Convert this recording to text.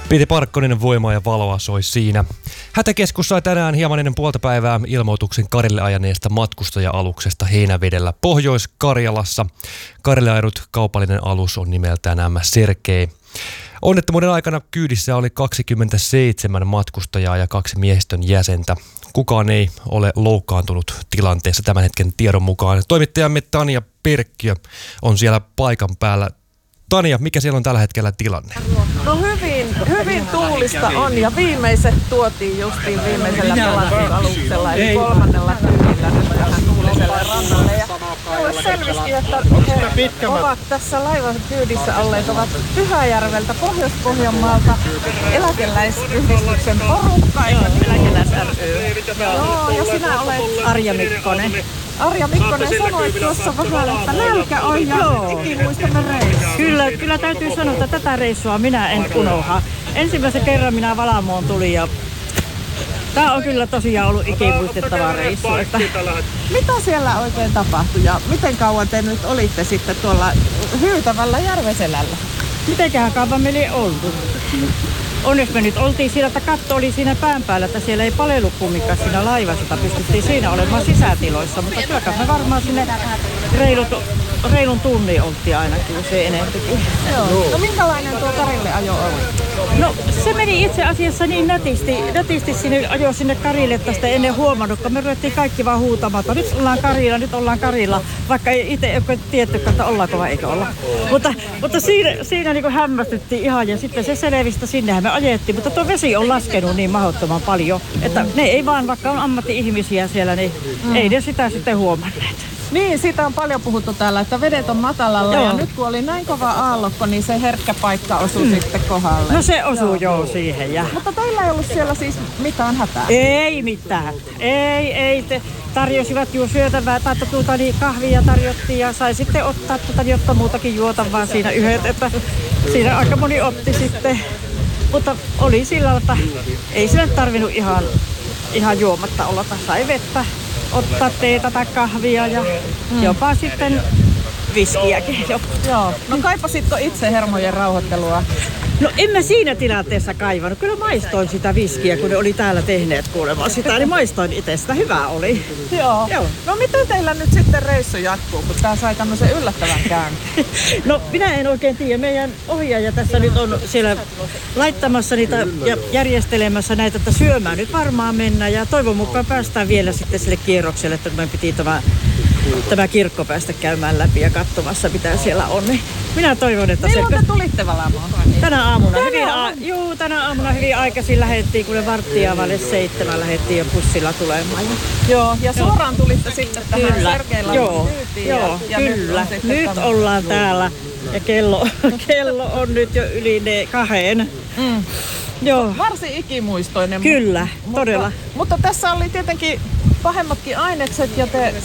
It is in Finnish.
Piti Parkkonen voimaa ja valoa soi siinä. Hätäkeskus sai tänään hieman ennen puolta päivää ilmoituksen Karille ajaneesta matkustaja-aluksesta Heinävedellä Pohjois-Karjalassa. Karille ajanut kaupallinen alus on nimeltään MS Sergei. Onnettomuuden aikana kyydissä oli 27 matkustajaa ja 2 miehistön jäsentä. Kukaan ei ole loukkaantunut tilanteessa tämän hetken tiedon mukaan. Toimittajamme Tanja Perkkiö on siellä paikan päällä. Tanja, mikä siellä on tällä hetkellä tilanne? No hyvin tuulista on ja viimeiset tuotiin justiin viimeisellä pelastusaluksella eli 3. kyydillä nyt tähän tuuliselle rannalle. Ja minulle selvisikin, että he ovat tässä laivan kyydissä olleet ovat Pyhäjärveltä, Pohjois-Pohjanmaalta, eläkeläisyhdistyksen porukka, eikä eläkeläis ry. Joo, ja sinä olet Arja Mikkonen. Arja Mikkonen sanoi tuossa vähän, että nälkä on ja ikimuistamme reissu. Kyllä täytyy sanoa, että tätä reissua minä en unohda. Ensimmäisen kerran minä Valamoon tulin ja tämä on kyllä tosiaan ollut ikimuistettava reissu. Että... Mitä siellä oikein tapahtui ja miten kauan te nyt olitte sitten tuolla hyytävällä Järveselällä? Mitenköhän kauan meillä ei oltu? Onneksi me nyt oltiin siellä, että katto oli siinä pään päällä, että siellä ei palellut kumminkaan siinä laivassa, että pystyttiin siinä olemaan sisätiloissa, mutta kyllä me varmaan sinne reilun tunnin oltiin ainakin, usein enempikin. Joo. No minkälainen tuo Karille ajo oli? No se meni itse asiassa niin nätisti sinne ajo sinne Karille, että sitä ennen huomannut, kun me ruvettiin kaikki vaan huutamaan, että nyt ollaan Karilla, vaikka ei itse ole tiettykään, että ollaanko vai eikö olla. Mutta siinä niin kuin hämmästyttiin ihan ja sitten se selvistä sinnehän me ajettiin, mutta tuo vesi on laskenut niin mahdottoman paljon, että ne ei vaan, vaikka on ammatti-ihmisiä siellä, niin ei ne sitä sitten huomanneet. Niin, siitä on paljon puhuttu täällä, että vedet on matalalla ja nyt kun oli näin kova aallokko, niin se herkkä paikka osui sitten kohdalle. No se osuu joo siihen. Ja... Mutta teillä ei ollut siellä siis mitään hätää? Ei mitään. Ei. Te tarjosivat juuri syötävää, tai kahvia tarjottiin ja sai sitten ottaa jotta muutakin juotavaa siinä yhdet, että siinä aika moni otti sitten. Mutta oli sillä, että ei sille tarvinnut ihan juomatta olla, sai vettä. Ottaa teetä tai kahvia ja jopa sitten viskiäkin. Joo. No kaipasitko itse hermojen rauhoittelua? No en mä siinä tilanteessa kaivannut. Kyllä maistoin sitä viskiä, kun ne oli täällä tehneet kuulemma sitä. Niin maistoin itse sitä. Hyvä oli. Joo. No miten teillä nyt sitten reissu jatkuu, kun tää sai tämmöisen yllättävän käänteen? No minä en oikein tiedä. Meidän ohjaaja tässä nyt on siellä laittamassa niitä ja järjestelemässä näitä, että syömään nyt varmaan mennään. Ja toivon mukaan päästään vielä sitten sille kierrokselle, että meidän piti tämä kirkko päästä käymään läpi ja katsomassa, mitä siellä on. Niin minä toivon, että milloin te tulitte Valamoon? Tänä aamuna hyvin aikaisin lähdettiin, kun ne 6:45 lähdettiin jo bussilla tulemaan. Joo, ja suoraan tulitte sitten tähän Sergeillä kyytiin. Joo, kyllä. Nyt ollaan täällä ja kello on nyt jo yli 2. Joo. Varsin ikimuistoinen. Kyllä, todella. Mutta tässä oli tietenkin pahemmatkin ainekset ja te